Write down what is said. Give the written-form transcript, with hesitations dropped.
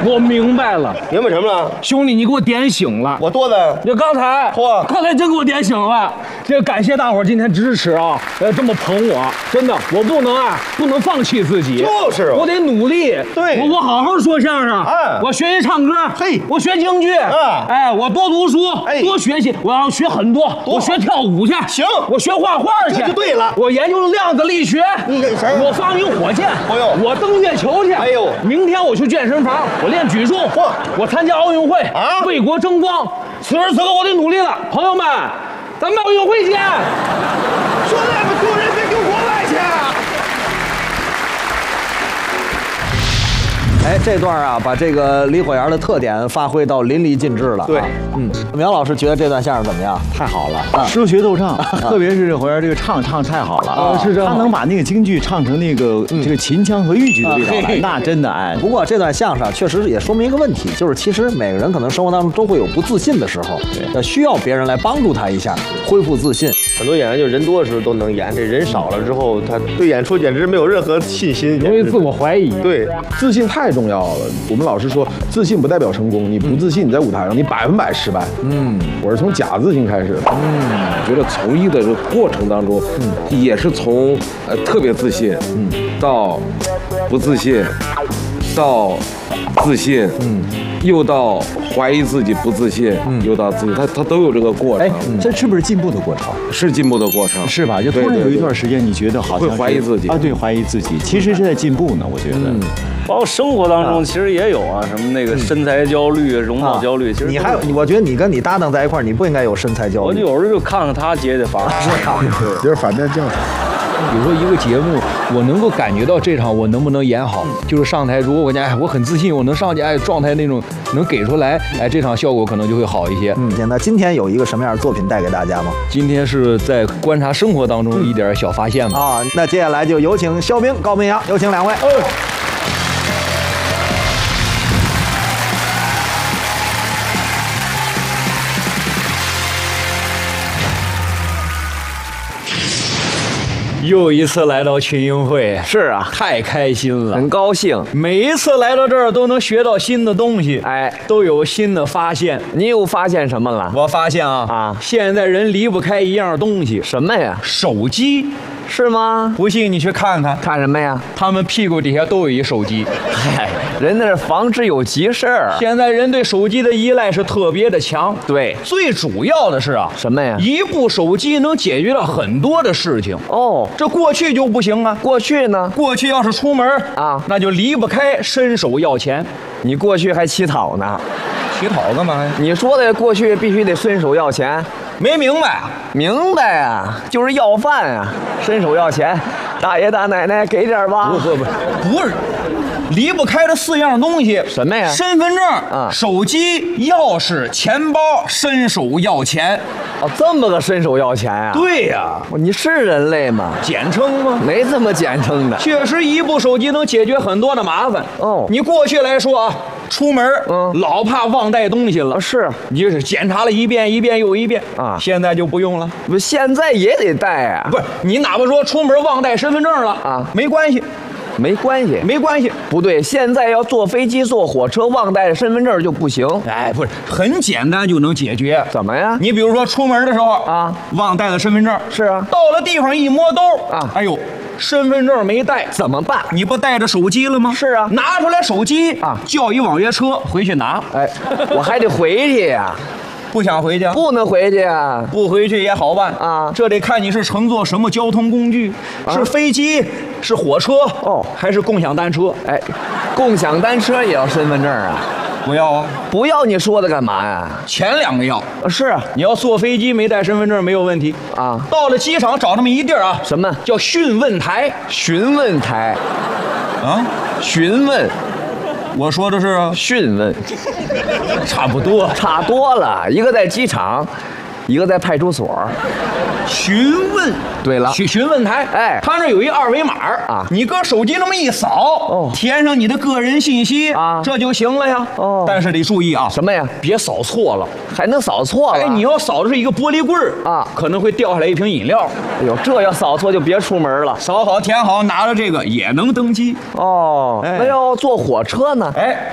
我明白了， 明白什么了？ 兄弟，你给我点醒了。 我多的。 这刚才真给我点醒了。这个感谢大伙儿今天支持啊，这么捧我，真的，我不能放弃自己， 就是我得努力。 对， 我好好说相声，我学习唱歌， 嘿， 我学京剧，哎，我多读书，多学习，我要学很多，我学跳舞去， 行， 我学画画去， 这就对了。 我研究量子力学， 你给谁？ 我发明火箭， 哎呦， 我登月球去， 哎呦， 明天我去健身房，我练举重，我参加奥运会啊，为国争光。此时此刻我得努力了，朋友们，咱们奥运会见！ 说那么多人别丢国外去。 哎，这段啊，把这个李火炎的特点发挥到淋漓尽致了。 对， 苗老师觉得这段相声怎么样？ 太好了，说学逗唱，特别是这火炎这个唱太好了， 是这， 他能把那个京剧唱成那个这个秦腔和豫剧的味道来，那真的哎。 不过这段相声确实也说明一个问题，就是其实每个人可能生活当中都会有不自信的时候，需要别人来帮助他一下，恢复自信。 很多演员就人多的时候都能演，这人少了之后，他对演出简直没有任何信心， 容易自我怀疑。 对， 自信太重要了。我们老师说，自信不代表成功，你不自信，你在舞台上你100%失败。我是从假自信开始的。 我觉得从艺的这个过程当中，也是从特别自信，到不自信，到自信，又到怀疑自己不自信，又到自信，他都有这个过程。 哎，这是不是进步的过程？ 是进步的过程， 是吧？就突然有一段时间，你觉得好像会怀疑自己啊，对，怀疑自己，其实是在进步呢。我觉得， 包括生活当中其实也有啊，什么那个身材焦虑、容貌焦虑。其实你还有，我觉得你跟你搭档在一块儿，你不应该有身材焦虑。 我就有时候就看看他接的法， 有点反面教材。 比如说一个节目，我能够感觉到这场我能不能演好，就是上台，如果我很自信，我能上去，状态那种能给出来，这场效果可能就会好一些。 那今天有一个什么样的作品带给大家吗？ 今天是在观察生活当中一点小发现嘛。 那接下来就有请肖兵、高明阳，有请两位。 又一次来到群英会， 是啊， 太开心了， 很高兴。 每一次来到这儿都能学到新的东西，都有新的发现。 你又发现什么了？ 我发现现在人离不开一样东西， 什么呀？ 手机。 是吗？ 不信你去看看， 看什么呀？ 他们屁股底下都有一手机。 嗨，人那是防止有急事儿。 现在人对手机的依赖是特别的强。 对， 最主要的是什么呀？ 一部手机能解决到很多的事情。这过去就不行啊。 过去呢？ 过去要是出门那就离不开伸手要钱。 你过去还乞讨呢？ 乞讨干嘛呀？ 你说的过去必须得伸手要钱。 没明白？ 明白啊，就是要饭啊，伸手要钱，大爷大奶奶给点吧。 不是，离不开的4样东西。 什么呀？ 身份证、手机、钥匙、钱包，伸手要钱。 这么个伸手要钱啊？ 对呀， 你是人类吗？ 简称吗？ 没这么简称的。 确实，一部手机能解决很多的麻烦。你过去来说出门老怕忘带东西了。 是， 你就是检查了一遍又一遍现在就不用了。 不，现在也得带啊。 不是，你哪怕说出门忘带身份证了没关系。 没关系， 没关系。 不对，现在要坐飞机、坐火车忘带身份证就不行。 不是，很简单就能解决。 怎么呀？ 你比如说出门的时候忘带了身份证。 是啊。 到了地方一摸兜哎呦，身份证没带， 怎么办？ 你不带着手机了吗？ 是啊。 拿出来手机叫一网约车回去拿。 我还得回去呀。 不想回去？ 不能回去啊！ 不回去也好办这得看你是乘坐什么交通工具，是飞机，是火车还是共享单车？ 共享单车也要身份证啊？ 不要啊！ 不要你说的干嘛呀？ 前2个要。 是啊， 你要坐飞机没带身份证没有问题到了机场找这么一地儿什么叫询问台？ 询问台询问。 我说的是讯问， 差不多， 差多了。一个在机场，一个在派出所。 询问， 对了， 询问台，他那有一2维码你搁手机那么一扫，填上你的个人信息这就行了呀。但是得注意什么呀？ 别扫错了， 还能扫错了？ 你要扫的是一个玻璃棍可能会掉下来一瓶饮料。 哎呦，这要扫错就别出门了。 扫好填好，拿着这个也能登机。 那要坐火车呢？